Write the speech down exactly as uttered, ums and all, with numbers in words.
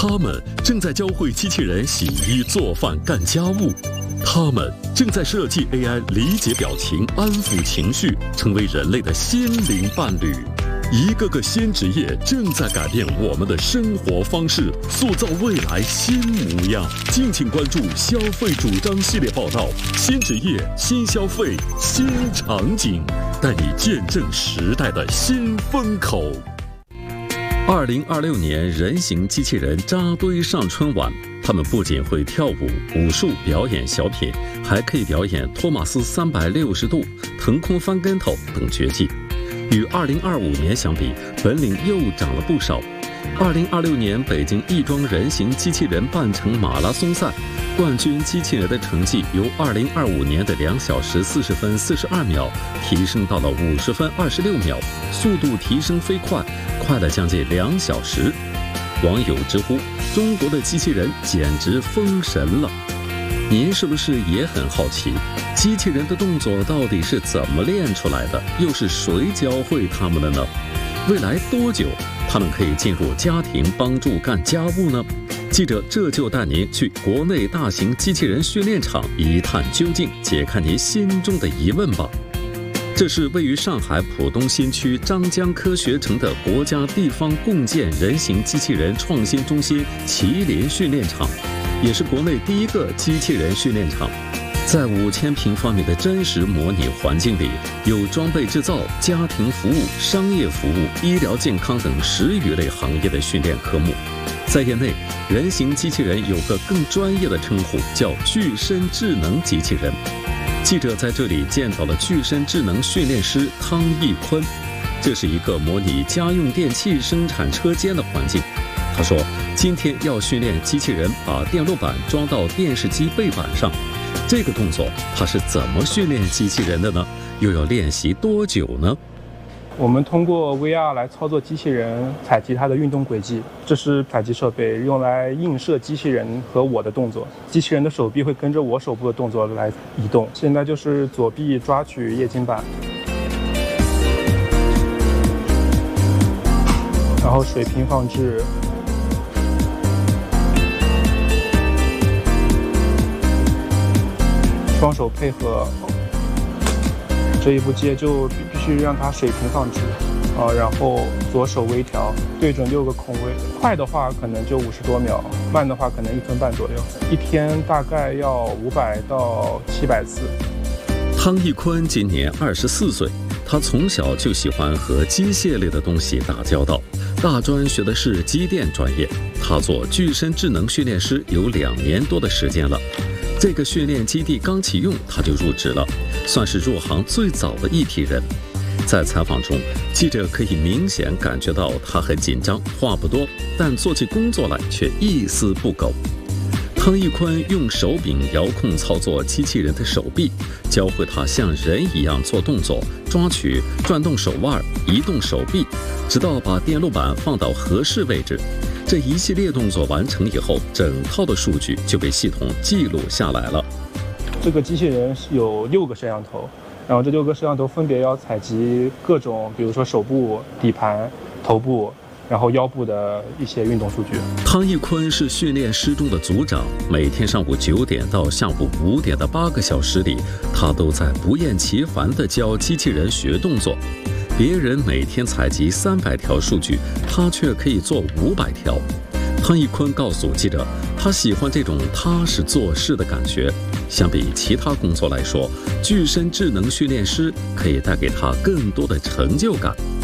他们正在教会机器人洗衣、做饭、干家务。他们正在设计 A I 理解表情、安抚情绪，成为人类的心灵伴侣。一个个新职业正在改变我们的生活方式，塑造未来新模样。敬请关注消费主张系列报道：新职业、新消费、新场景，带你见证时代的新风口。二零二六年，人形机器人扎堆上春晚。他们不仅会跳舞、武术、表演小品，还可以表演托马斯三百六十度、腾空翻跟头等绝技。与二零二五年相比，本领又长了不少。二零二六年北京亦庄人形机器人半程马拉松赛，冠军机器人的成绩由二零二五年的两小时四十分四十二秒提升到了五十分二十六秒，速度提升飞快，快了将近两小时。网友直呼：“中国的机器人简直封神了！”您是不是也很好奇，机器人的动作到底是怎么练出来的？又是谁教会他们的呢？未来多久他们可以进入家庭帮助干家务呢？记者这就带您去国内大型机器人训练场一探究竟，解开您心中的疑问吧。这是位于上海浦东新区张江科学城的国家地方共建人形机器人创新中心麒麟训练场，也是国内第一个机器人训练场。在五千平方米的真实模拟环境里，有装备制造、家庭服务、商业服务、医疗健康等十余类行业的训练科目。在业内，人形机器人有个更专业的称呼，叫具身智能机器人。记者在这里见到了具身智能训练师汤义坤，这是一个模拟家用电器生产车间的环境。他说，今天要训练机器人把电路板装到电视机背板上。这个动作他是怎么训练机器人的呢？又要练习多久呢？ 我们通过 V R 来操作机器人，采集它的运动轨迹。这是采集设备，用来映射机器人和我的动作。机器人的手臂会跟着我手部的动作来移动。现在就是左臂抓取液晶板，然后水平放置，双手配合。这一步接就必须让它水平放置，啊，然后左手微调，对准六个孔位。快的话可能就五十多秒，慢的话可能一分半左右。一天大概要五百到七百次。 汤义坤今年二十四岁，他从小就喜欢和机械类的东西打交道。大专学的是机电专业，他做具身智能训练师有两年多的时间了。这个训练基地刚启用，他就入职了，算是入行最早的一批人。在采访中，记者可以明显感觉到他很紧张，话不多，但做起工作来却一丝不苟。汤义坤用手柄遥控操作机器人的手臂，教会他像人一样做动作，抓取、转动手腕、移动手臂，直到把电路板放到合适位置。这一系列动作完成以后，整套的数据就被系统记录下来了。 这个机器人有六个摄像头，然后这六个摄像头分别要采集各种，比如说手部、底盘、头部，然后腰部的一些运动数据。 汤义坤是训练师中的组长，每天上午九点到下午五点的八个小时里，他都在不厌其烦地教机器人学动作。别人每天采集三百条数据，他却可以做五百条。汤义坤告诉记者，他喜欢这种踏实做事的感觉。相比其他工作来说，具身智能训练师可以带给他更多的成就感。